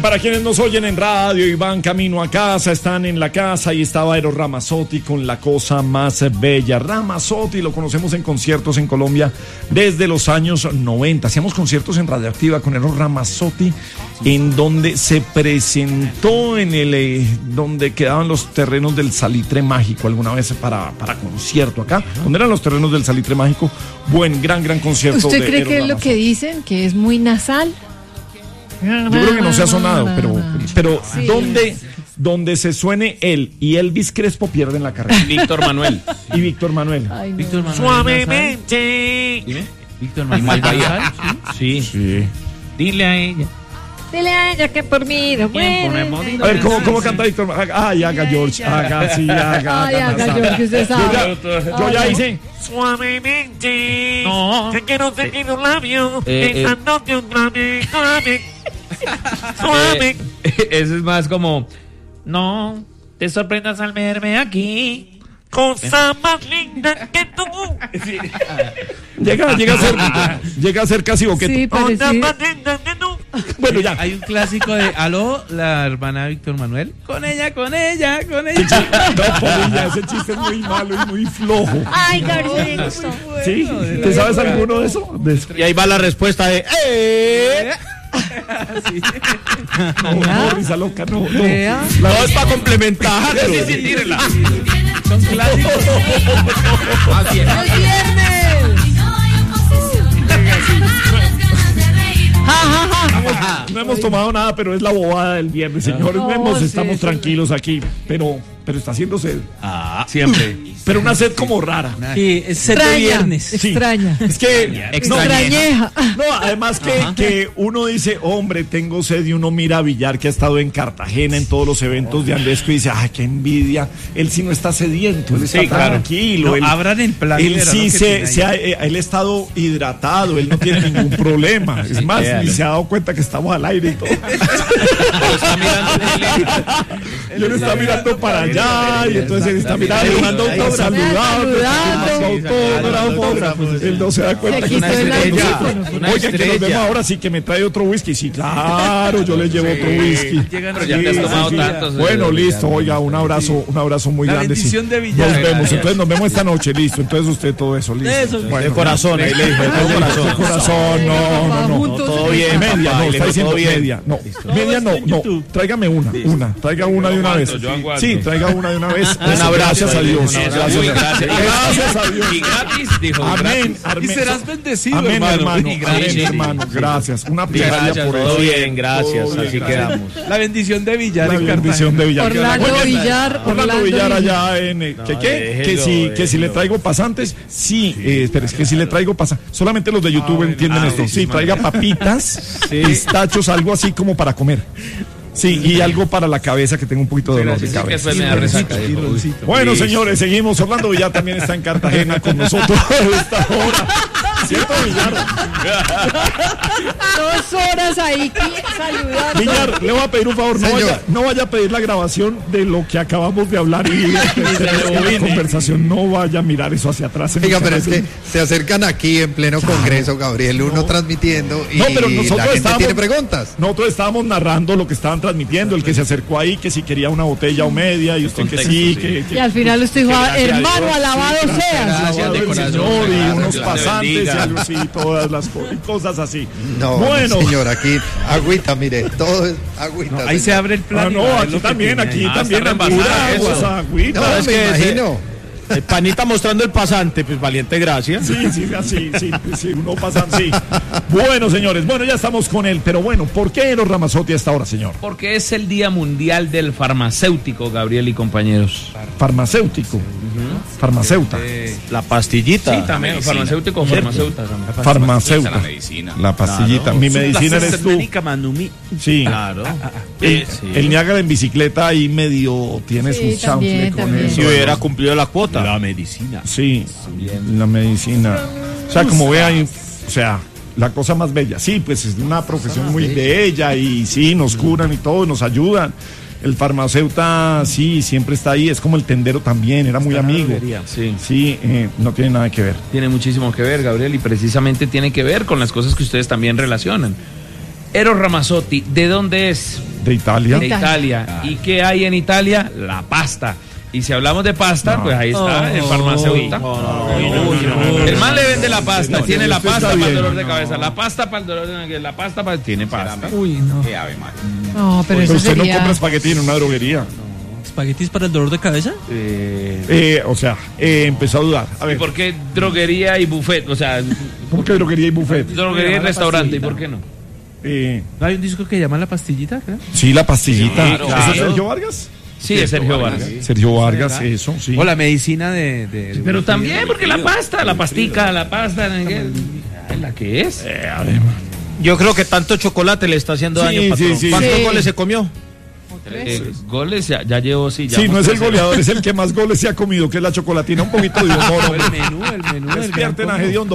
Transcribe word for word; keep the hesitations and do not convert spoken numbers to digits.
Para quienes nos oyen en radio y van camino a casa, están en la casa y estaba Eros Ramazzotti con La Cosa Más Bella. Ramazzotti lo conocemos en conciertos en Colombia desde los años noventa. Hacíamos conciertos en Radioactiva con Eros Ramazzotti, en donde se presentó en el eh, donde quedaban los terrenos del Salitre Mágico alguna vez para, para concierto acá. ¿Dónde eran los terrenos del Salitre Mágico? Buen, gran, gran concierto. ¿Usted de cree Eros que es lo Ramazzotti. que dicen, que es muy nasal? Yo creo que no se ha sonado, pero, pero Sí. donde, donde se suene él y Elvis Crespo pierden la carrera. Víctor Manuel. Y Víctor Manuel. Ay, no. Víctor Manuel. Suavemente. Dime. Víctor Manuel. Bahía. Sí. Sí. Dile a ella. Dile a ella que por mí no muere. A ver, ¿cómo, cómo canta Víctor Manuel? Ay, haga George, haga, sí, haga. Ay, haga, haga, George, usted Yo sabe. ya, yo ya hice. Suavemente. No. Te quiero seguir un labio. Eh, eh. Besándote otra vez, otra vez. Suave. Eh, eso es más como, no te sorprendas al verme aquí. Cosa más linda que tú. Llega, llega a ser, llega a ser casi boquete. Sí, Cosa parece. más linda que tú. Bueno, ya. Hay un clásico de Aló, la hermana Víctor Manuel. Con ella, con ella, con ella. No, Polilla, ese chiste es muy malo y muy flojo. Ay, Gabriel. ¿Sí? ¿Te sabes alguno de eso? De- Y ahí va la respuesta de, ¡eh! No, no, risa loca, no, no. Vea. No, es para complementar. Sí, sí, tírela. Son clásicos. Así es. ¡El viernes! Ja, ja, ja. No hemos tomado nada, pero es la bobada del viernes, señores. No, Vemos, sí, estamos sí. tranquilos aquí, pero, pero está haciendo sed. Ah, siempre. Pero una sed como rara. Sí, es set de Extraña, viernes. Sí. extraña. Es que Extrañeja. no, además que, que uno dice, hombre, tengo sed, y uno mira a Villar, que ha estado en Cartagena en todos los eventos de Andesco, y dice, ay, qué envidia. Él sí no está sediento, él está Sí, claro. tranquilo. No, él, abran el plan Él de verano sí que se, tiene se ahí. ha, eh, él ha estado hidratado, él no tiene ningún problema. Es más, claro. ni se ha dado cuenta que estamos al aire y todo. Está mirando Y él está mirando para allá, y entonces él está mirando, mandando autógrafos, saludando, Saludando. autógrafos. Él no se da cuenta Se que quitó está el estrella. audífono. Una Oiga, que nos estrella. vemos ahora, sí, que me trae otro whisky. Sí, claro, yo le llevo otro whisky. Llegan Pero ya te has Sí, tomado sí, sí. tantos. Bueno, eh, listo, oiga, un abrazo, un abrazo muy La grande. sí. bendición de Villar. Nos vemos, Gracias. entonces nos vemos esta noche, listo. Entonces usted todo eso, listo. Eso, Bueno, de corazón, ahí le dijo, de de corazón. de corazón, no, no, no. Juntos. todo bien, Media, papá, no, y le está dijo, diciendo todo bien. media. No, media no, no. Tráigame una, una. Traiga una de una vez. Sí, traiga una de una vez. Un abrazo. Gracias a Dios. Eso, Gracias muy a- gracias. Gracias a Dios. Y gratis, dijo. Amén. Y amén. serás bendecido, Amén, hermano. hermano. Y Amén, gracias. hermano. Gracias. Una plegaria Gracias, por todo eso. bien, gracias. Todo bien, Así gracias. quedamos. La bendición de Villar La en bendición de Villar. Orlando Muy bien. Villar, Orlando Orlando Villar Villar. allá en... eh, ¿Que qué? déjelo, Que si, que si le déjelo. traigo pasantes. Sí, eh, espera, es que si le traigo pasantes. Solamente los de YouTube entienden esto. Sí, traiga papitas, pistachos, algo así como para comer. Sí, y algo para la cabeza, que tengo un poquito de dolor de Sí, que cabeza. después me da resaca, dijo. Bueno, Listo. señores, seguimos. Orlando Villar también está en Cartagena con nosotros a esta hora. ¿Cierto, Villar? Dos horas ahí saludando. Villar, le voy a pedir un favor, no Señor. vaya, no vaya a pedir la grabación de lo que acabamos de hablar y de la conversación. No vaya a mirar eso hacia atrás. Oiga, pero es que se acercan aquí en pleno congreso, Gabriel, uno transmitiendo y No, pero nosotros la gente estábamos- tiene preguntas. Nosotros estábamos narrando lo que estaban transmitiendo, el que se acercó ahí, que si quería una botella o media, y usted que Contexto, sí, sí. que... que Y al final usted dijo, gracias a hermano, Dios. alabado seas. Gracias de el corazón, Señor, y gracias, unos Dios te pasantes y bendiga. algo así, todas las co- y cosas así. No, bueno, señor, aquí agüita, mire, todo es agüita. Ahí se señor. abre el plan. ah, y no, va a ver aquí lo que también, tiene aquí ahí. Ah, también, está pura reembasada agua, eso. agüita. No, es me que ese- imagino. El panita mostrando el pasante, pues valiente gracias. Sí, sí, así, sí, sí, uno pasa así. Bueno, señores, bueno, ya estamos con él, pero bueno, ¿por qué Eros Ramazzotti a esta hora, señor? Porque es el Día Mundial del Farmacéutico, Gabriel y compañeros. Farmacéutico, farmacéuta, La pastillita. Sí, también, farmacéutico o farmacéutica. farmacéuta, La medicina. la pastillita. Mi medicina eres tú. Sí, Claro. el, Sí. el Niágara en bicicleta ahí medio tiene Sí, su también, chanfle con también. eso. Si hubiera cumplido la cuota. La medicina. Sí, la medicina. O sea, como ve ahí, o sea, la cosa más bella. Sí, pues es una profesión muy bella y sí, nos curan y todo, nos ayudan. El farmacéuta, sí, siempre está ahí. Es como el tendero también, era muy amigo. Sí. Sí, eh, no tiene nada que ver. Tiene muchísimo que ver, Gabriel, y precisamente tiene que ver con las cosas que ustedes también relacionan. Eros Ramazzotti, ¿de dónde es? De Italia. De Italia. ¿Y qué hay en Italia? La pasta. Y si hablamos de pasta, No. pues ahí está, el farmacéutico. El man le vende la pasta, No, tiene usted la está pasta para el bien. dolor de cabeza, la pasta para el dolor de cabeza, la pasta para... Tiene pasta. Uy, no. Qué ave María. No, pero Pero eso usted no sería... compra espagueti en una droguería. ¿Espaguetis para el dolor de cabeza? Eh, Eh, o sea, eh, empezó a dudar. A ¿Y ver, por qué droguería y buffet? O sea, ¿cómo que droguería y buffet? droguería y restaurante, ¿y por qué no? Eh, ¿No hay un disco que llama La Pastillita? creo? sí, la pastillita. Sí, ¿Eso claro. es Sergio Vargas? Sí, es Sergio Vargas. Sergio Vargas, ¿Verdad? eso, sí. O la medicina de... de- de- Pero también, porque la pasta, la pastica, la pasta, ¿qué? Ay, ¿la que es? Eh, además. Yo creo que tanto chocolate le está haciendo Sí, daño, sí, patrón. sí. ¿Cuántos Sí. goles se comió? Eh, goles ya, ya llevo, sí. Ya Sí, no es el mostré- goleador, es el que más goles se ha comido, que es la chocolatina. Un poquito de humor, hombre. El menú, el menú. el gran Despierten a combo. Gediondo.